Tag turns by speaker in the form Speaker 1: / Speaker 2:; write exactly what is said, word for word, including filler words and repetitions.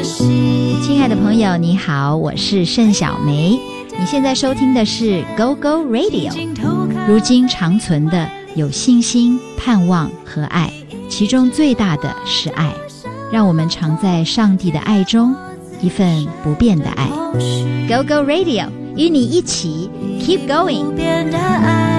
Speaker 1: 亲爱的朋友你好，我是盛小梅，你现在收听的是 Go Go Radio。 如今长存的有信心、盼望和爱，其中最大的是爱，让我们常在上帝的爱中，一份不变的爱。 Go Go Radio 与你一起 Keep Going。